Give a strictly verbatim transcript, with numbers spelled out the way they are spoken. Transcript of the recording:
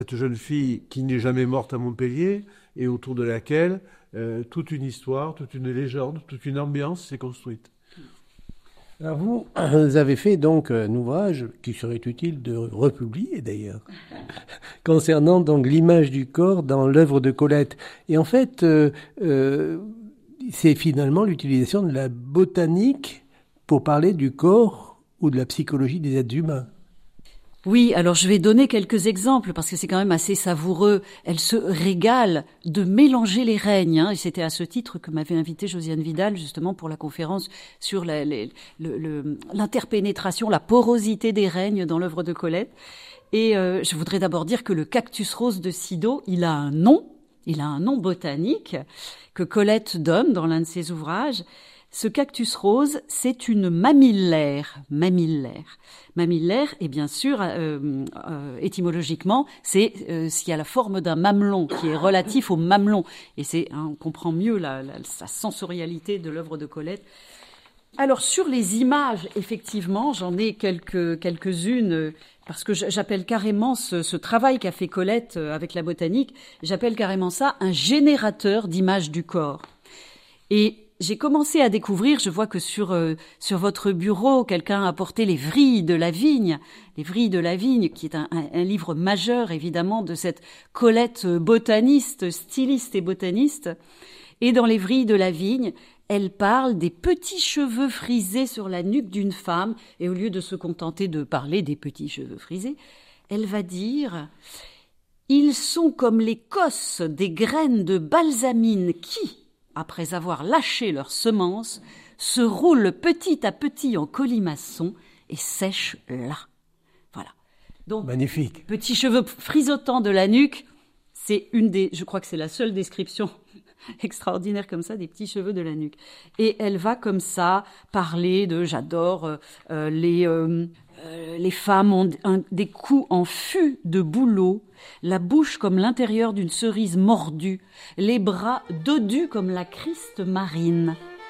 Cette jeune fille qui n'est jamais morte à Montpellier et autour de laquelle euh, toute une histoire, toute une légende, toute une ambiance s'est construite. Alors vous, vous avez fait donc un ouvrage qui serait utile de republier d'ailleurs, concernant donc l'image du corps dans l'œuvre de Colette. Et en fait, euh, euh, c'est finalement l'utilisation de la botanique pour parler du corps ou de la psychologie des êtres humains. Oui, alors je vais donner quelques exemples parce que c'est quand même assez savoureux. Elle se régale de mélanger les règnes. Hein, et c'était à ce titre que m'avait invité Josiane Vidal justement pour la conférence sur la, les, le, le, l'interpénétration, la porosité des règnes dans l'œuvre de Colette. Et euh, je voudrais d'abord dire que le cactus rose de Sido, il a un nom, il a un nom botanique que Colette donne dans l'un de ses ouvrages. Ce cactus rose, c'est une mamillaire. Mamillaire. Mamillaire, et bien sûr, euh, euh, étymologiquement, c'est euh, ce qui a la forme d'un mamelon, qui est relatif au mamelon. Et c'est, hein, on comprend mieux la, la, la sensorialité de l'œuvre de Colette. Alors, sur les images, effectivement, j'en ai quelques, quelques-unes, parce que j'appelle carrément ce, ce travail qu'a fait Colette avec la botanique, j'appelle carrément ça un générateur d'images du corps. Et j'ai commencé à découvrir, je vois que sur euh, sur votre bureau, quelqu'un a apporté les vrilles de la vigne, les vrilles de la vigne, qui est un, un, un livre majeur évidemment de cette Colette botaniste, styliste et botaniste. Et dans les vrilles de la vigne, elle parle des petits cheveux frisés sur la nuque d'une femme, et au lieu de se contenter de parler des petits cheveux frisés, elle va dire « Ils sont comme les cosses des graines de balsamine qui, après avoir lâché leurs semences, se roulent petit à petit en colimaçon et sèchent là. » Voilà. Donc, magnifique. Petits cheveux frisottant de la nuque, c'est une des, je crois que c'est la seule description extraordinaire comme ça des petits cheveux de la nuque. Et elle va comme ça parler de, j'adore euh, euh, les euh, euh, les femmes ont un, des coups en fût de bouleau, la bouche comme l'intérieur d'une cerise mordue, les bras dodus comme la criste marine.